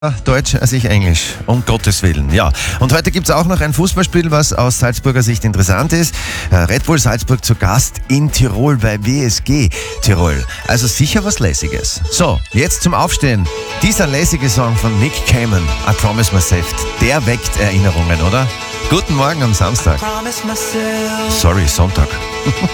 Deutsch als ich Englisch, um Gottes Willen. Ja, und heute gibt es auch noch ein Fußballspiel, was aus Salzburger Sicht interessant ist. Red Bull Salzburg zu Gast in Tirol bei WSG Tirol. Also sicher was Lässiges. So, jetzt zum Aufstehen. Dieser lässige Song von Nick Cayman, I Promise Myself, der weckt Erinnerungen, oder? Guten Morgen am Samstag. Sorry, Sonntag.